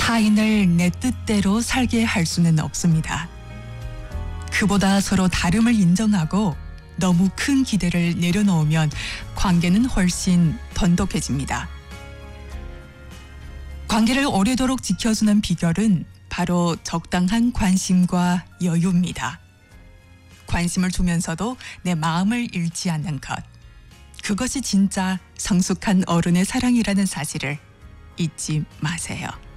타인을 내 뜻대로 살게 할 수는 없습니다. 그보다 서로 다름을 인정하고 너무 큰 기대를 내려놓으면 관계는 훨씬 돈독해집니다. 관계를 오래도록 지켜주는 비결은 바로 적당한 관심과 여유입니다. 관심을 주면서도 내 마음을 잃지 않는 것. 그것이 진짜 성숙한 어른의 사랑이라는 사실을 잊지 마세요.